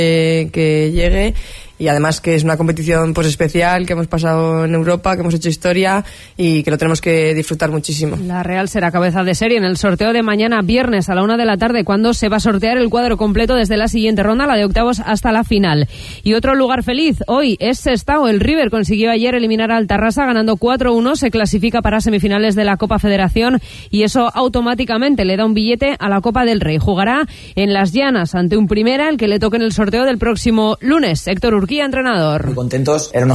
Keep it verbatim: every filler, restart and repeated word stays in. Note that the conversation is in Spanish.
eh, que llegue. Y además que es una competición pues especial, que hemos pasado en Europa, que hemos hecho historia y que lo tenemos que disfrutar muchísimo. La Real será cabeza de serie en el sorteo de mañana viernes a la una de la tarde, cuando se va a sortear el cuadro completo desde la siguiente ronda, la de octavos, hasta la final. Y otro lugar feliz hoy es Sestao. El River consiguió ayer eliminar al Tarrasa ganando cuatro uno, se clasifica para semifinales de la Copa Federación y eso automáticamente le da un billete a la Copa del Rey. Jugará en Las Llanas ante un Primera, el que le toque en el sorteo del próximo lunes. Héctor Urquía, entrenador. Muy contentos, era un